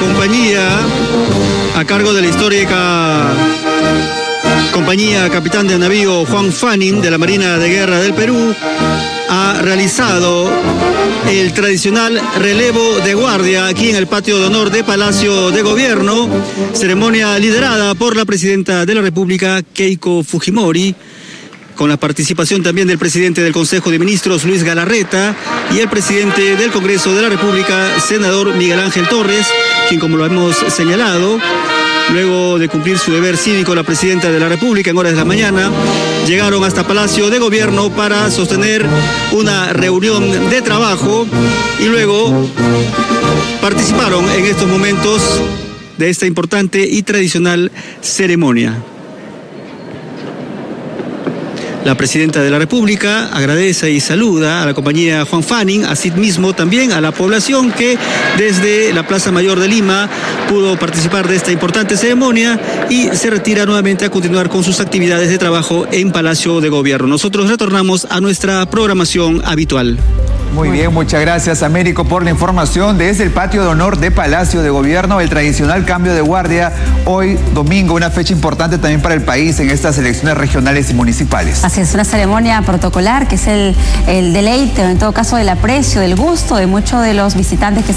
compañía a cargo de la histórica compañía capitán del navío Juan Fanning de la Marina de Guerra del Perú ha realizado el tradicional relevo de guardia aquí en el patio de honor de Palacio de Gobierno, ceremonia liderada por la presidenta de la República, Keiko Fujimori, con la participación también del presidente del Consejo de Ministros, Luis Galarreta, y el presidente del Congreso de la República, senador Miguel Ángel Torres, quien, como lo hemos señalado, luego de cumplir su deber cívico, la presidenta de la República en horas de la mañana, llegaron hasta Palacio de Gobierno para sostener una reunión de trabajo y luego participaron en estos momentos de esta importante y tradicional ceremonia. La presidenta de la República agradece y saluda a la compañía Juan Fanning, así mismo también a la población que desde la Plaza Mayor de Lima pudo participar de esta importante ceremonia y se retira nuevamente a continuar con sus actividades de trabajo en Palacio de Gobierno. Nosotros retornamos a nuestra programación habitual. Muy bien, muchas gracias, Américo, por la información desde el patio de honor de Palacio de Gobierno, el tradicional cambio de guardia hoy domingo, una fecha importante también para el país en estas elecciones regionales y municipales. Así es, una ceremonia protocolar que es el deleite, o en todo caso el aprecio, el gusto de muchos de los visitantes que